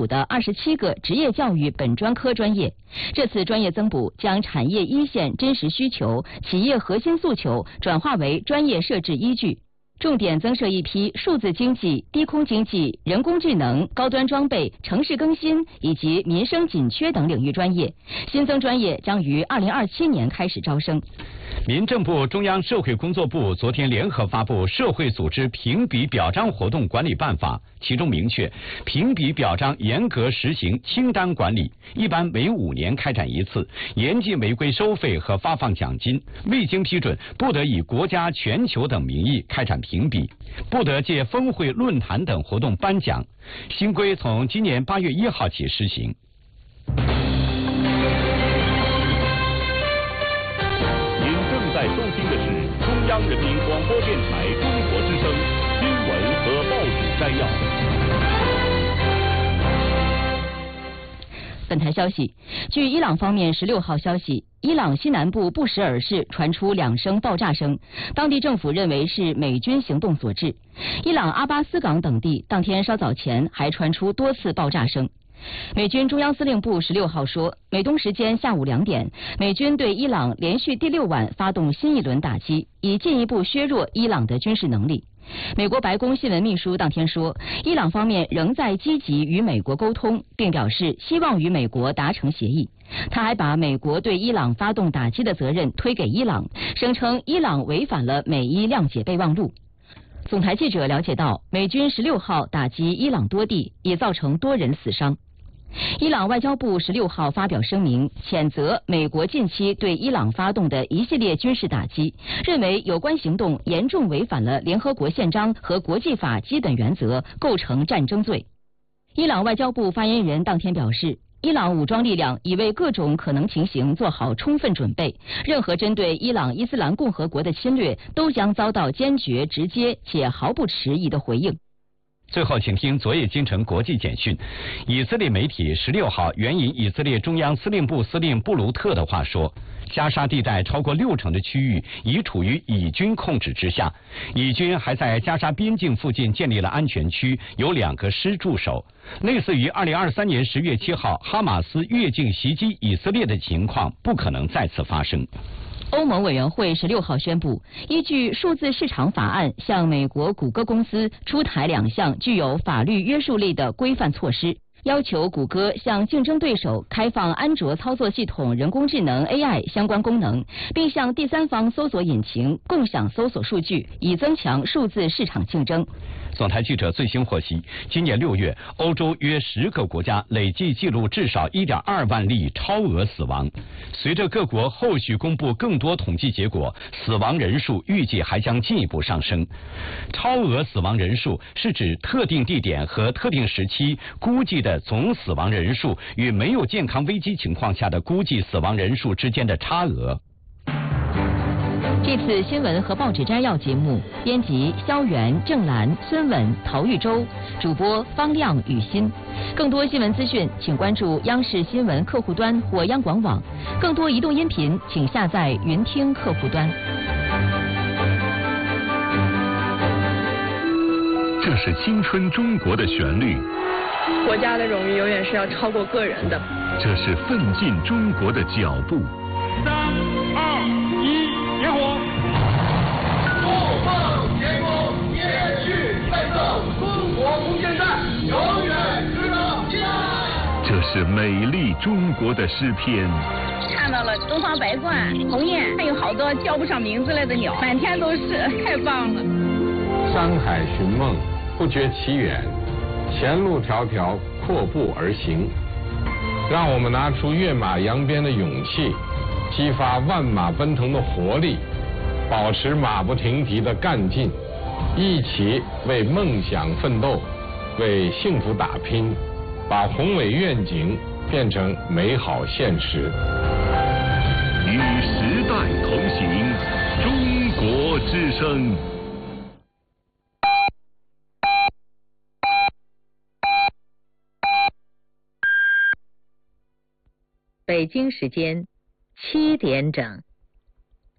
补的27个职业教育本专科专业。这次专业增补将产业一线真实需求、企业核心诉求转化为专业设置依据。重点增设一批数字经济、低空经济、人工智能、高端装备、城市更新以及民生紧缺等领域专业。新增专业将于2027年开始招生。 民政部、中央社会工作部昨天联合发布《社会组织评比表彰活动管理办法》，其中明确，评比表彰严格实行清单管理，一般每5年开展一次，严禁违规收费和发放奖金，未经批准不得以国家、全球等名义开展评比，不得借峰会、论坛等活动颁奖。新规从今年8月1号起施行。 在收听的是中央人民广播电台中国之声新闻和报纸摘要。 本台消息，据伊朗方面16号消息，伊朗西南部布什尔市传出2声爆炸声，当地政府认为是美军行动所致。伊朗阿巴斯港等地当天稍早前还传出多次爆炸声。美军中央司令部16号说，美东时间下午2点，美军对伊朗连续第6晚发动新一轮打击，以进一步削弱伊朗的军事能力。美国白宫新闻秘书当天说，伊朗方面仍在积极与美国沟通，并表示希望与美国达成协议。他还把美国对伊朗发动打击的责任推给伊朗，声称伊朗违反了美伊谅解备忘录。总台记者了解到，美军16号打击伊朗多地，也造成多人死伤。伊朗外交部16号发表声明，谴责美国近期对伊朗发动的一系列军事打击，认为有关行动严重违反了联合国宪章和国际法基本原则，构成战争罪。伊朗外交部发言人当天表示，伊朗武装力量已为各种可能情形做好充分准备，任何针对伊朗伊斯兰共和国的侵略都将遭到坚决、直接且毫不迟疑的回应。 最后，请听昨夜京城国际简讯。以色列媒体16号援引以色列中央司令部司令布鲁特的话说，加沙地带超过60%的区域已处于以军控制之下，以军还在加沙边境附近建立了安全区，有2个师驻守。类似于2023年10月7号哈马斯越境袭击以色列的情况不可能再次发生。 欧盟委员会16号宣布，依据数字市场法案，向美国谷歌公司出台2项具有法律约束力的规范措施，要求谷歌向竞争对手开放安卓操作系统人工智能 AI 相关功能，并向第三方搜索引擎共享搜索数据，以增强数字市场竞争。 总台记者最新获悉，今年6月，欧洲约10个国家累计记录至少1.2万例超额死亡。随着各国后续公布更多统计结果，死亡人数预计还将进一步上升。超额死亡人数是指特定地点和特定时期估计的总死亡人数与没有健康危机情况下的估计死亡人数之间的差额。 这次新闻和报纸摘要节目，编辑肖元、郑兰、孙稳、陶玉洲，主播方亮、雨欣。更多新闻资讯，请关注央视新闻客户端或央广网。更多移动音频，请下载云听客户端。 这是青春中国的旋律。 国家的荣誉永远是要超过个人的。 这是奋进中国的脚步。 3、2、1，点火！怒放天空，延续奋斗，中国无限战，永远值得期待。 这是美丽中国的诗篇。 看到了东方白鹳、鸿雁，还有好多叫不上名字来的鸟，满天都是，太棒了。 山海寻梦，不觉其远，前路迢迢，阔步而行。让我们拿出跃马扬鞭的勇气，激发万马奔腾的活力，保持马不停蹄的干劲，一起为梦想奋斗，为幸福打拼，把宏伟愿景变成美好现实。 与时代同行，中国之声。 北京时间7点整。